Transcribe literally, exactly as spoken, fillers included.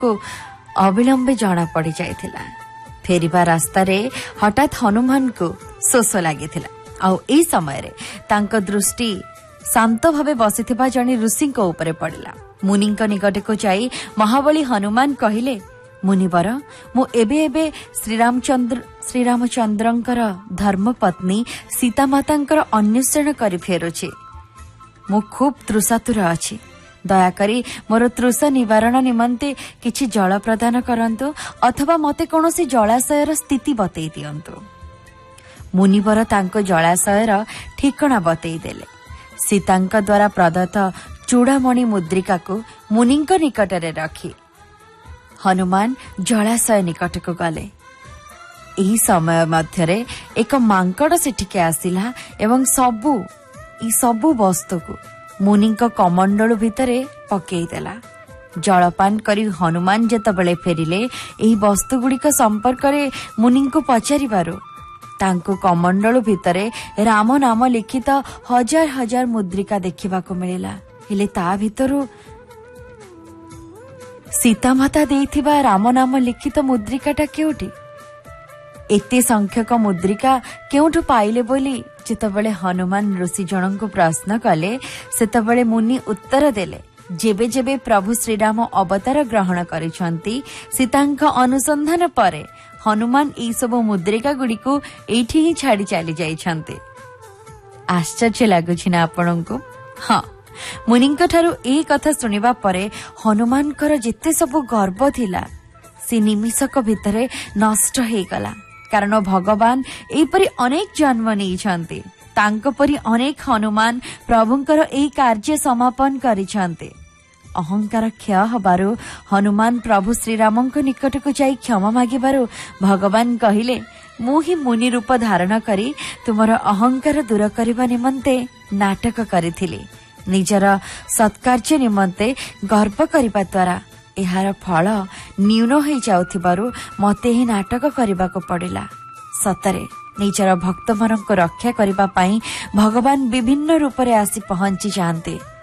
को अविलंबे जना पड़ी जाइथिला। फेरिबा रास्ता रे हठात हनुमान को शोष लागिथिला। आउ एई समय रे तांको दृष्टि शांत भावे बसिथिबा जणी ऋषि को ऊपर पड़िला। मुनि को निकट को जाई महाबली हनुमान कहिले, मुनिवर मु एबे एबे श्रीरामचंद्र श्रीरामचंद्रंकर धर्मपत्नी सीता मातांकर अन्वेषण करि फेरुछि। मु खूब तृषातुर अछि। दयाकरी मोर तृष निवारण निमंते किछि जल प्रदान करंतु अथवा मते कोनोसी जलाशयर स्थिति बतई दियंतु। मुनिवर तांको जलाशयर ठिकणा बतई देले। सीतांक द्वारा प्रदत्त चूड़ामणि मुद्रिका को मुनिंक निकटरे रखी हनुमान जलाशय निकट को गले। एही समय मध्यरे एक मांकड़ सेठिके आसिला एवं सबु ई सबु वस्तु को मुनिंक कमंडल भितरे पकेई देला। जलपान करी हनुमान जेतबेले फेरिले एही वस्तु गुड़िक संपर्क रे मुनि को पचारिबारो तांको कमंडल भितरे राम नाम लिखित हजार हजार मुद्रिका देखिबा को मिलिला। हेले ता भितरु सीता माता देइथिबा राम नाम लिखित मुद्रिकाटा केउटी? एते संख्यक मुद्रिका केउठु पाइले बोली जेतबेले हनुमान ऋषि जन को प्रश्न कले सेतबेले मुनि उत्तर देले, जेबे जेबे प्रभु श्रीराम अवतार ग्रहण करिसंती सीतांक अनुसंधान परे हनुमान एई सब मुद्रिका गुड़िको एठी ही छाड़ी चली जाइछंती। आश्चर्य लागुछि ना आपनको? हाँ, मुनिंक ठारू एई कथा सुनिबा परे हनुमानकर जेते सब गर्व थिला से निमिषक भितरे नष्ट हे गला। कारण भगवान एपरी अनेक जन्म नेइछंती। तांको परी अनेक हनुमान प्रभुंकर एई कार्य समापन करिछंती। अहंकार क्षय हबारो हनुमान प्रभु श्रीरामंक निकट को जाई क्षमा मागिबारो भगवान कहिले, मु ही मुनि रूप धारण करी तुमर अहंकार दूर करबा निमंते नाटक करिथिली। निजर सत्कार्य निमंते गर्व करबा द्वारा एहार फल न्यून हो जाउथिबारु मते ही नाटक करबा को पड़िला। सतरे निजर भक्त मनक रक्षा करबा पई भगवान विभिन्न रूप रे आसी पहुंची जाते।